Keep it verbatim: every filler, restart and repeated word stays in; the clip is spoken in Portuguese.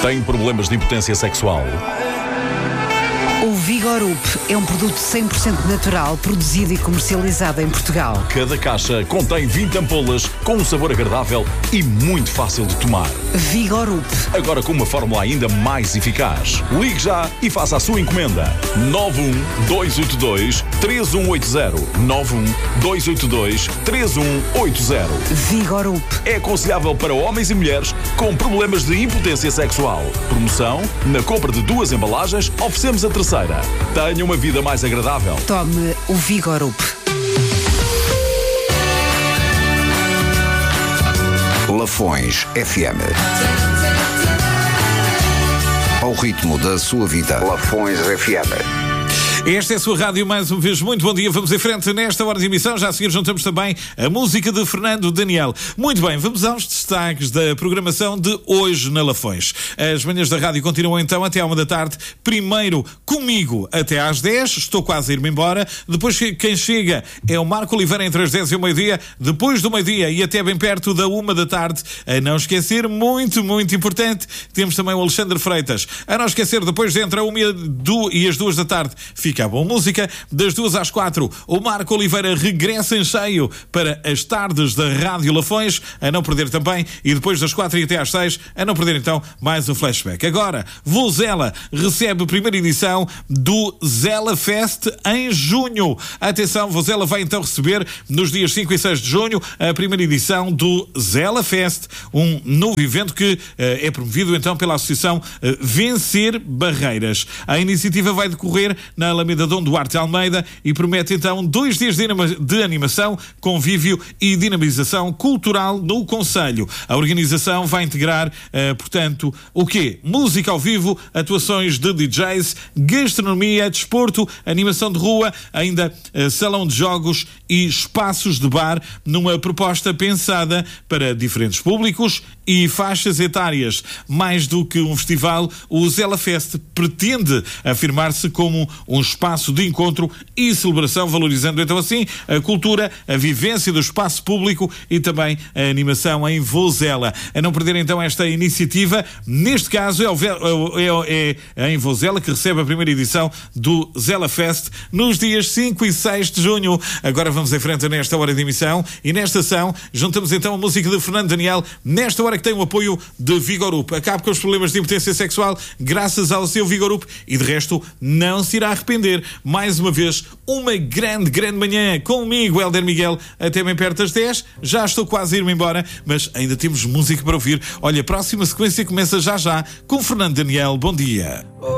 Tem problemas de impotência sexual? O Vigorup é um produto cem por cento natural, produzido e comercializado em Portugal. Cada caixa contém vinte ampolas com um sabor agradável e muito fácil de tomar. Vigorup. Agora com uma fórmula ainda mais eficaz. Ligue já e faça a sua encomenda. nove um dois oito dois três um oito zero. nove um dois oito dois três um oito zero. Vigorup. É aconselhável para homens e mulheres com problemas de impotência sexual. Promoção: na compra de duas embalagens, oferecemos a terceira. Tenha uma vida mais agradável. Tome o Vigorup. Lafões F M. Ao ritmo da sua vida. Lafões F M. Esta é a sua rádio, mais uma vez, muito bom dia. Vamos em frente nesta hora de emissão. Já a seguir juntamos também a música de Fernando Daniel. Muito bem, vamos aos destaques da programação de hoje na Lafões. As manhãs da rádio continuam então até à uma da tarde. Primeiro comigo até às dez. Estou quase a ir-me embora. Depois quem chega é o Marco Oliveira entre as dez e o meio-dia. Depois do meio-dia e até bem perto da uma da tarde. A não esquecer, muito, muito importante, temos também o Alexandre Freitas. A não esquecer, depois de entre a uma e as duas da tarde, fica a boa música. Das duas às quatro, o Marco Oliveira regressa em cheio para as tardes da Rádio Lafões, a não perder também, e depois das quatro e até às seis, a não perder então mais um flashback. Agora, Vozela recebe a primeira edição do Zela Fest em junho. Atenção, Vozela vai então receber nos dias cinco e seis de junho a primeira edição do Zela Fest, um novo evento que uh, é promovido então pela Associação uh, Vencer Barreiras. A iniciativa vai decorrer na Alameda Dom Duarte Almeida e promete então dois dias de, anima- de animação, convívio e dinamização cultural no concelho. A organização vai integrar, uh, portanto, o quê? Música ao vivo, atuações de D Js, gastronomia, desporto, animação de rua, ainda uh, salão de jogos e espaços de bar, numa proposta pensada para diferentes públicos e faixas etárias. Mais do que um festival, o Zela Fest pretende afirmar-se como um espaço de encontro e celebração, valorizando então assim a cultura, a vivência do espaço público e também a animação em Vozela. A não perder então esta iniciativa, neste caso é, o, é, é em Vozela que recebe a primeira edição do Zela Fest nos dias cinco e seis de junho. Agora vamos em frente nesta hora de emissão e nesta ação juntamos então a música de Fernando Daniel, nesta hora que tem o apoio de Vigorup. Acabe com os problemas de impotência sexual graças ao seu Vigorup e de resto não se irá arrepender. Mais uma vez, uma grande, grande manhã comigo, Hélder Miguel, até bem perto das dez. Já estou quase a ir-me embora, mas ainda temos música para ouvir. Olha, a próxima sequência começa já já com Fernando Daniel. Bom dia.